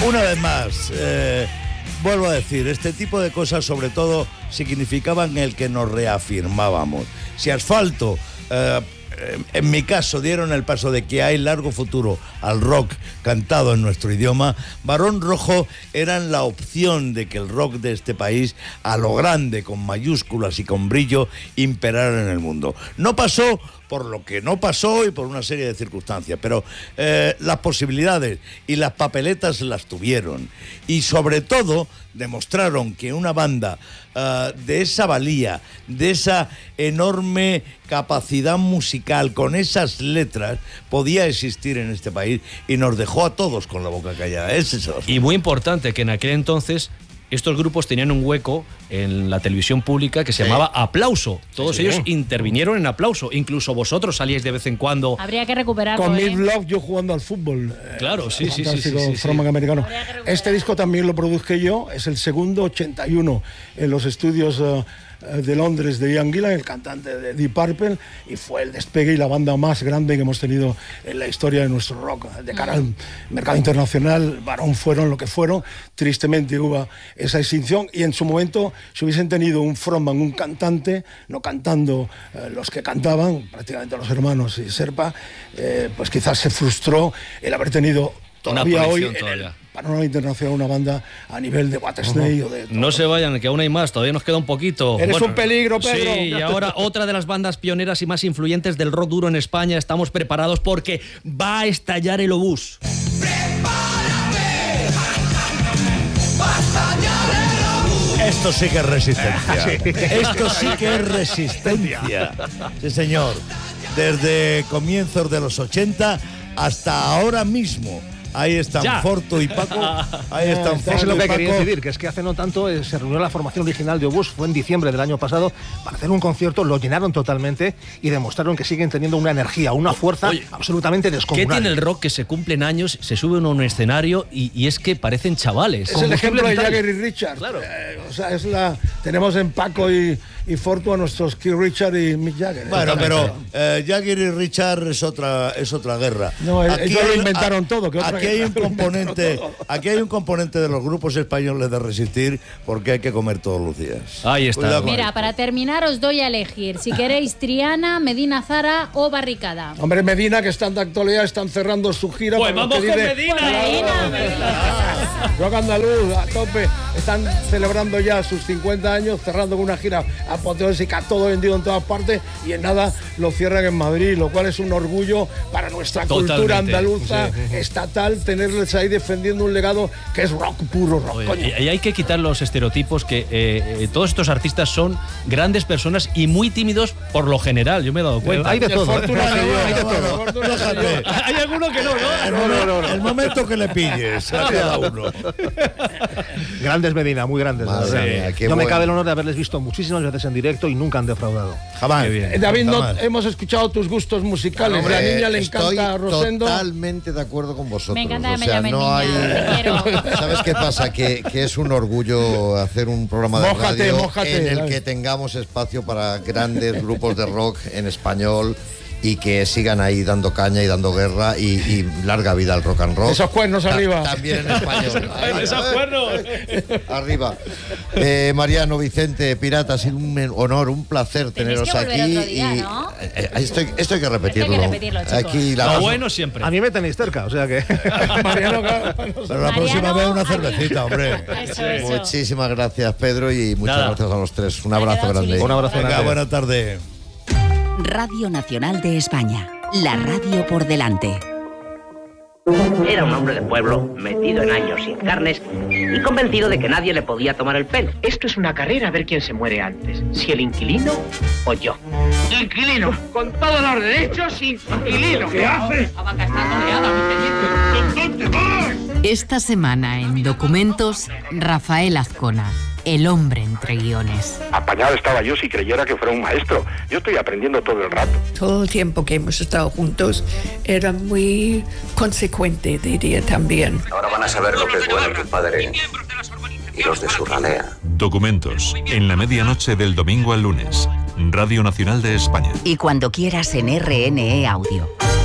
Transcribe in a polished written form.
Una vez más, vuelvo a decir, este tipo de cosas sobre todo significaban el que nos reafirmábamos. Si Asfalto, en mi caso, dieron el paso de que hay largo futuro al rock cantado en nuestro idioma, Barón Rojo eran la opción de que el rock de este país, a lo grande, con mayúsculas y con brillo, imperara en el mundo. No pasó por lo que no pasó y por una serie de circunstancias, pero las posibilidades y las papeletas las tuvieron, y sobre todo demostraron que una banda de esa valía, de esa enorme capacidad musical, con esas letras, podía existir en este país, y nos dejó a todos con la boca callada. Ese es el asunto. Y muy importante, que en aquel entonces estos grupos tenían un hueco en la televisión pública que se llamaba Aplauso. Todos ellos intervinieron en Aplauso. Incluso vosotros salíais de vez en cuando. Habría que recuperarlo. Con Meat Loaf, yo jugando al fútbol. Claro, sí. Frontman americano. Este disco también lo produje yo, es el segundo, 81, en los estudios de Londres de Ian Gillan, el cantante de Deep Purple, y fue el despegue y la banda más grande que hemos tenido en la historia de nuestro rock. De cara al mercado internacional, Barón fueron lo que fueron. Tristemente hubo esa extinción, y en su momento, si hubiesen tenido un frontman, un cantante, no cantando los que cantaban, prácticamente los hermanos y Serpa, pues quizás se frustró el haber tenido todavía hoy en el panorama internacional una banda a nivel de Whitesnake o de... No se vayan, que aún hay más, todavía nos queda un poquito. Eres un peligro, Pedro. Sí, y ahora otra de las bandas pioneras y más influyentes del rock duro en España. Estamos preparados porque va a estallar el obús. Esto sí que es resistencia. Esto sí que es resistencia. Sí, señor. Desde comienzos de los 80 hasta ahora mismo. Ahí están Forto y Paco. Ahí están Forto y Paco. Es lo que quería decir, que es que hace no tanto se reunió la formación original de Obús, fue en diciembre del año pasado, para hacer un concierto, lo llenaron totalmente y demostraron que siguen teniendo una energía, una fuerza absolutamente descomunal. ¿Qué tiene el rock que se cumplen años, se sube uno a un escenario y es que parecen chavales? Es el ejemplo de Jagger y Richard. Claro. O sea, tenemos en Paco y Forto a nuestros Keith Richard y Mick Jagger. Bueno, pero Jagger y Richard es otra guerra. No, ellos lo inventaron todo. Aquí hay un componente de los grupos españoles de resistir, porque hay que comer todos los días. Ahí está. Mira, para terminar os doy a elegir si queréis Triana, Medina Zara o Barricada. Hombre, Medina, que están de actualidad, están cerrando su gira. Pues vamos con Medina. Rock andaluz, a tope. Están celebrando ya sus 50 años, cerrando con una gira apoteósica, todo vendido en todas partes, y en nada lo cierran en Madrid, lo cual es un orgullo para nuestra cultura andaluza estatal, tenerles ahí defendiendo un legado que es rock, puro rock. Oye, y hay que quitar los estereotipos, que todos estos artistas son grandes personas y muy tímidos por lo general, yo me he dado cuenta. Hay de todo. Hay de todo. Hay alguno que no. El momento que le pilles a cada uno. Grandes Medina, muy grandes. Yo me cabe el honor de haberles visto muchísimas veces en directo y nunca han defraudado. Jamás. David, hemos escuchado tus gustos musicales. Hombre, a la niña le encanta Rosendo. Totalmente de acuerdo con vosotros. Me encanta que me llamen niña. Te quiero. ¿Sabes qué pasa? Que es un orgullo hacer un programa de radio en el que tengamos espacio para grandes grupos de rock en español y que sigan ahí dando caña y dando guerra y larga vida al rock and roll. Esos cuernos arriba. También en español. ¡Esos cuernos! Arriba. Mariano, Vicente, Pirata, ha sido un honor, un placer teneros que volver aquí. otro día, ¿no? Esto hay que repetirlo. Hay que repetirlo, chicos. Aquí Lo bueno siempre. A mí me tenéis cerca, o sea que... Mariano, pero la próxima vez una cervecita, hombre. Eso. Muchísimas gracias, Pedro, y muchas gracias a los tres. Un abrazo grande. chulísimo. Un abrazo Venga, grande. buena tarde. Radio Nacional de España. La radio por delante. Era un hombre de pueblo, metido en años y en carnes, y convencido de que nadie le podía tomar el pelo. Esto es una carrera a ver quién se muere antes, si el inquilino o yo. Inquilino, con todos los derechos, inquilino. ¿Qué haces? Vaca está soleada, mi teniente. ¿Dónde vas? Esta semana en Documentos, Rafael Azcona. El hombre entre guiones. Apañado estaba yo si creyera que fuera un maestro. Yo estoy aprendiendo todo el rato. Todo el tiempo que hemos estado juntos era muy consecuente, diría también. Ahora van a saber lo que es bueno tu padre y los de su ralea. Documentos, en la medianoche del domingo al lunes. Radio Nacional de España. Y cuando quieras en RNE Audio.